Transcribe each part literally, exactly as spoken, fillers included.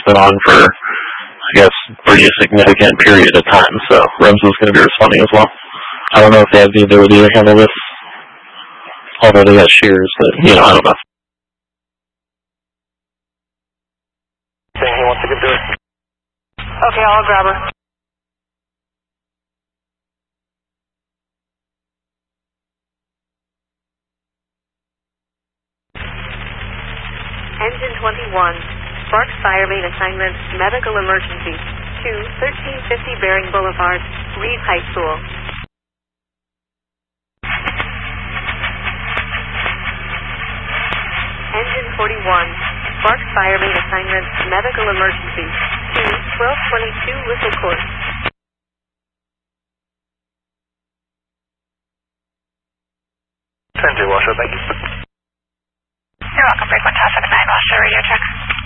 it's been on for, I guess, pretty significant period of time. So REMS is going to be responding as well. I don't know if they have the ability to handle this, although they got shears, but, you know, I don't know. Saying he wants to get to it. Okay, I'll grab her. Engine twenty-one, Sparks Fire Main Assignment, Medical Emergency, to thirteen fifty Bering Boulevard, Reed High School. Engine forty-one, Sparks Fire Main Assignment, Medical Emergency, to twelve twenty-two Whistle Court. ten two, Washoe, thank you. You're welcome, break one toss seven nine, Washoe, radio check.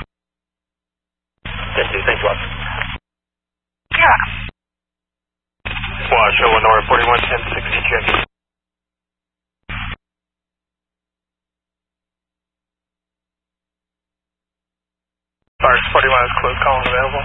ten two, thanks, Washoe. You're welcome. Washoe, Lenora, forty-one ten sixty, check. Sparks forty-one is closed, calling available.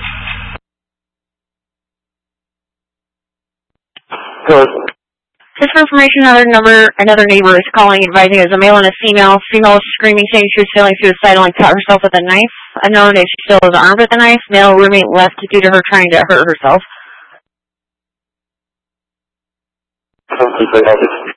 Good. Just for information, another number, another neighbor is calling, advising there's a male and a female. Female is screaming, saying she was feeling suicidal and cut herself with a knife. Unknown if she still is armed with a knife. Male roommate left due to her trying to hurt herself.